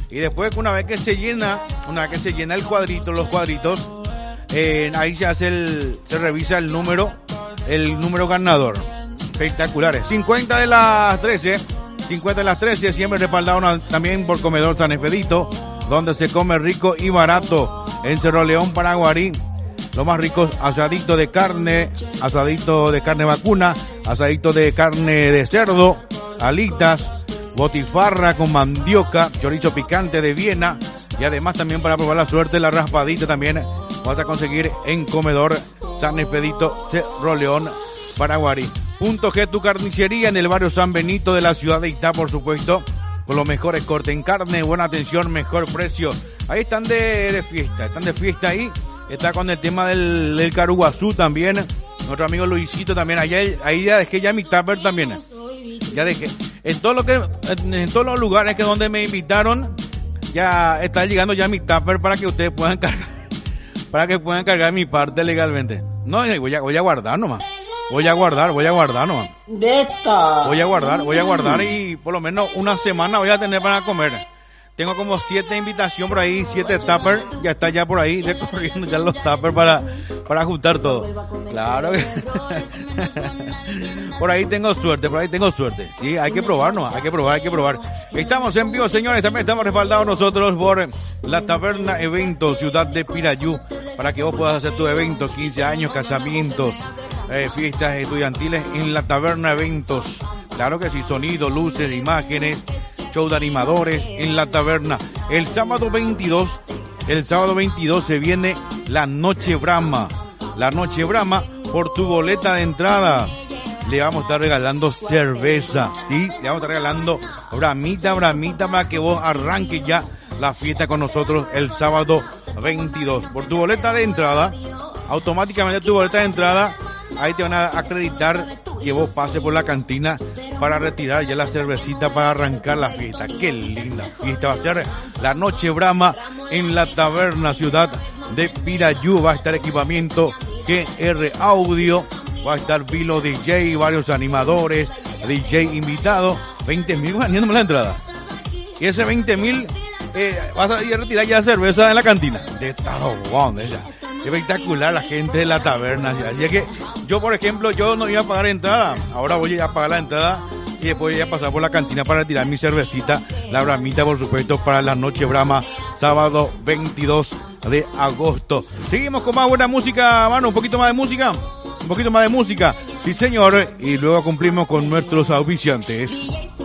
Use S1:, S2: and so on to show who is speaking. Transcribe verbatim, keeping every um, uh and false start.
S1: Y después, una vez que se llena, una vez que se llena el cuadrito, los cuadritos, eh, ahí se hace el, se revisa el número, el número ganador. Espectaculares. cincuenta de las trece, cincuenta de las trece, siempre respaldado también por Comedor San Expedito, donde se come rico y barato. En Cerro León, Paraguarí, los más ricos asaditos de carne, asadito de carne vacuna, asadito de carne de cerdo, alitas, botifarra con mandioca, chorizo picante de Viena, y además también para probar la suerte, la raspadita también vas a conseguir en Comedor San Expedito, Cerro León, Paraguarí. Punto G, tu carnicería en el barrio San Benito de la ciudad de Itá, por supuesto, con los mejores cortes en carne, buena atención, mejor precio. Ahí están de, de fiesta, están de fiesta ahí. Está con el tema del, del Caruguazú también. Nuestro amigo Luisito también. Allá, ahí ya dejé ya mi tupper también. Ya dejé. En todo lo que, en todos los lugares que donde me invitaron, ya está llegando ya mi tupper para que ustedes puedan cargar, para que puedan cargar mi parte legalmente. No, voy a, voy a guardar nomás. Voy a guardar, voy a guardar nomás. Voy a guardar, voy a guardar y por lo menos una semana voy a tener para comer. Tengo como siete invitaciones por ahí, siete tuppers, ya está ya por ahí recorriendo ya los tuppers para, para juntar todo. Claro que por ahí tengo suerte, por ahí tengo suerte. Sí, hay que probar, ¿no? Hay que probar, hay que probar. Estamos en vivo, señores, también estamos respaldados nosotros por la Taberna Eventos, ciudad de Pirayú, para que vos puedas hacer tu evento, quince años, casamientos, eh, fiestas estudiantiles en la Taberna Eventos. Claro que sí, sonido, luces, imágenes, show de animadores en la taberna. El sábado veintidós, el sábado veintidós se viene la Noche Brahma. La Noche Brahma, por tu boleta de entrada, le vamos a estar regalando cerveza, ¿sí? Le vamos a estar regalando bramita, bramita, para que vos arranques ya la fiesta con nosotros el sábado veintidós. Por tu boleta de entrada, automáticamente tu boleta de entrada, ahí te van a acreditar que vos pases por la cantina para retirar ya la cervecita para arrancar la fiesta. Qué linda fiesta va a ser la Noche Brahma en la Taberna, ciudad de Pirayú. Va a estar equipamiento G R Audio, va a estar Vilo D J, varios animadores, D J invitado, veinte mil ganándome la entrada. Y ese veinte mil eh, vas a ir a retirar ya cerveza en la cantina. De Tarobón, ella. Espectacular la gente de la taberna. Así es que yo, por ejemplo, yo no iba a pagar entrada. Ahora voy a pagar la entrada y después voy a pasar por la cantina para retirar mi cervecita, la bramita, por supuesto, para la Noche Brahma, sábado veintidós de agosto. Seguimos con más buena música, mano. Un poquito más de música. Un poquito más de música. Sí, señor. Y luego cumplimos con nuestros auspiciantes.